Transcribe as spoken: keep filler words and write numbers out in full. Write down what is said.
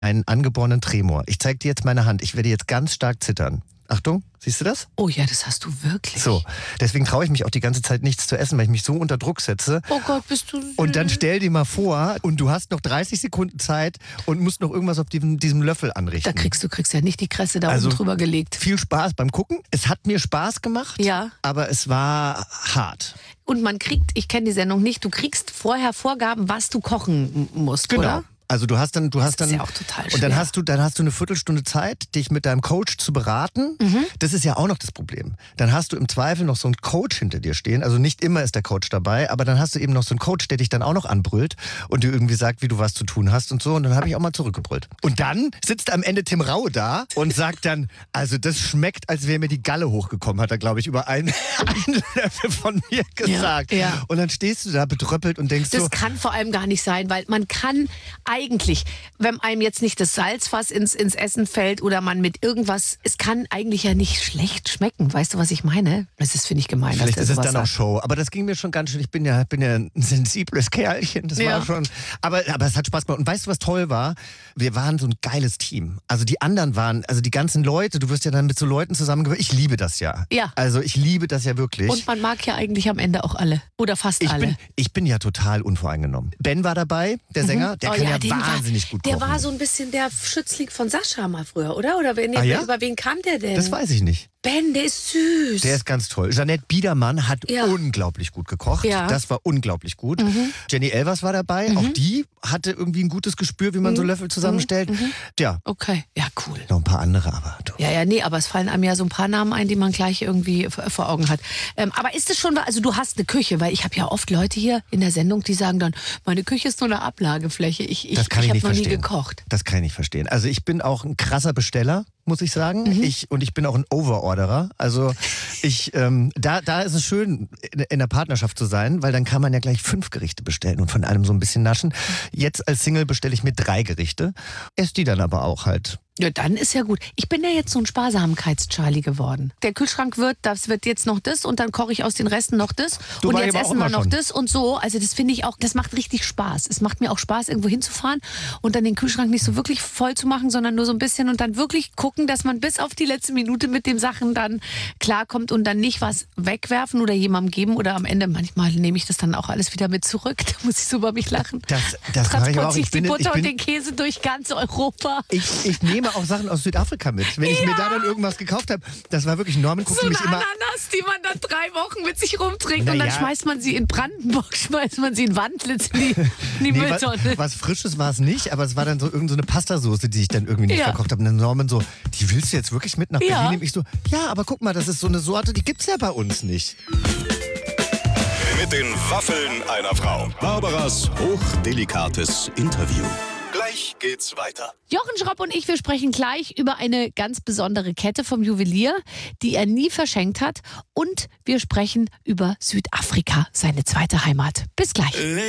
einen angeborenen Tremor. Ich zeige dir jetzt meine Hand. Ich werde jetzt ganz stark zittern. Achtung, siehst du das? Oh ja, das hast du wirklich. So, deswegen traue ich mich auch die ganze Zeit nichts zu essen, weil ich mich so unter Druck setze. Oh Gott, bist du süß. Und dann stell dir mal vor, und du hast noch dreißig Sekunden Zeit und musst noch irgendwas auf diesem, diesem Löffel anrichten. Da kriegst du kriegst ja nicht die Kresse da Also, oben drüber gelegt. Viel Spaß beim Gucken. Es hat mir Spaß gemacht, Ja. aber es war hart. Und man kriegt, ich kenne die Sendung nicht, du kriegst vorher Vorgaben, was du kochen m- musst, Genau. oder? Also du hast dann, du hast Das ist dann, ja auch total und dann schwer. hast du, dann hast du eine Viertelstunde Zeit, dich mit deinem Coach zu beraten. Mhm. Das ist ja auch noch das Problem. Dann hast du im Zweifel noch so einen Coach hinter dir stehen. Also nicht immer ist der Coach dabei, aber dann hast du eben noch so einen Coach, der dich dann auch noch anbrüllt und dir irgendwie sagt, wie du was zu tun hast und so. Und dann habe ich auch mal zurückgebrüllt. Und dann sitzt am Ende Tim Raue da und sagt dann, also das schmeckt, als wäre mir die Galle hochgekommen, hat er, glaube ich, über einen, einen Löffel von mir gesagt. Ja, ja. Und dann stehst du da betröppelt und denkst Das so, kann vor allem gar nicht sein, weil man kann eigentlich, wenn einem jetzt nicht das Salzfass ins, ins Essen fällt oder man mit irgendwas, es kann eigentlich ja nicht schlecht schmecken. Weißt du, was ich meine? Das ist, finde ich, gemein. vielleicht dass ist der es sowas dann auch sagt. Show. Aber das ging mir schon ganz schön. Ich bin ja, bin ja ein sensibles Kerlchen. Das Ja. war schon. Aber, aber es hat Spaß gemacht. Und weißt du, was toll war? Wir waren so ein geiles Team. Also die anderen waren, also die ganzen Leute, du wirst ja dann mit so Leuten zusammengehört. Ich liebe das ja. Ja. Also ich liebe das ja wirklich. Und man mag ja eigentlich am Ende auch alle. Oder fast ich alle. bin, ich bin ja total unvoreingenommen. Ben war dabei, der Sänger. Der Oh kann ja, den wahnsinnig war, gut Der kochen. war so ein bisschen der Schützling von Sascha mal früher, oder? Oder wen, Ah, ja? über wen kam der denn? Das weiß ich nicht. Ben, der ist süß. Der ist ganz toll. Jeanette Biedermann hat Ja. unglaublich gut gekocht. Ja. Das war unglaublich gut. Jenny Elvers war dabei. Auch die hatte irgendwie ein gutes Gespür, wie man so Löffel zusammenstellt. Tja, Okay, ja, cool. noch ein paar andere, aber du. Ja, ja, nee, aber es fallen einem ja so ein paar Namen ein, die man gleich irgendwie v- vor Augen hat. Ähm, aber ist es schon, also du hast eine Küche, weil ich habe ja oft Leute hier in der Sendung, die sagen dann, meine Küche ist nur eine Ablagefläche. Ich, ich, Das kann ich ich habe nicht noch nie verstehen. gekocht. Das kann ich nicht verstehen. Also ich bin auch ein krasser Besteller, muss ich sagen. Mhm. Ich, und ich bin auch ein Overorderer. Also ich, ähm, da, da ist es schön, in, in der Partnerschaft zu sein, weil dann kann man ja gleich fünf Gerichte bestellen und von allem so ein bisschen naschen. Jetzt als Single bestelle ich mir drei Gerichte, esse die dann aber auch halt. Ja, dann ist ja gut. Ich bin ja jetzt so ein Sparsamkeits-Charlie geworden. Der Kühlschrank wird, das wird jetzt noch das und dann koche ich aus den Resten noch das Du und war jetzt aber auch essen wir immer noch schon. das und so. Also das finde ich auch, das macht richtig Spaß. Es macht mir auch Spaß, irgendwo hinzufahren und dann den Kühlschrank nicht so wirklich voll zu machen, sondern nur so ein bisschen und dann wirklich gucken, dass man bis auf die letzte Minute mit den Sachen dann klarkommt und dann nicht was wegwerfen oder jemandem geben oder am Ende, manchmal nehme ich das dann auch alles wieder mit zurück. Da muss ich so über mich lachen. Das, das mache ich aber Transportiere auch. ich Ich die bin, Butter ich und bin, den Käse durch ganz Europa. Ich, ich nehme auch Sachen aus Südafrika mit. Wenn ich mir da dann irgendwas gekauft habe, das war wirklich, Norman guckte So eine mich immer... Ananas, die man dann drei Wochen mit sich rumträgt Na und dann ja. schmeißt man sie in Brandenburg, schmeißt man sie in Wandlitz in die, in die Nee, was, Mülltonne. was Frisches war es nicht, aber es war dann so irgendeine so eine Pastasoße, die ich dann irgendwie nicht Ja. verkocht habe. Und dann Norman so, die willst du jetzt wirklich mit nach Berlin Ja. nehmen? Ich so, ja, aber guck mal, das ist so eine Sorte, die gibt's ja bei uns nicht. Mit den Waffeln einer Frau. Barbaras hochdelikates Interview. Gleich geht's weiter. Jochen Schropp und ich, wir sprechen gleich über eine ganz besondere Kette vom Juwelier, die er nie verschenkt hat. Und wir sprechen über Südafrika, seine zweite Heimat. Bis gleich.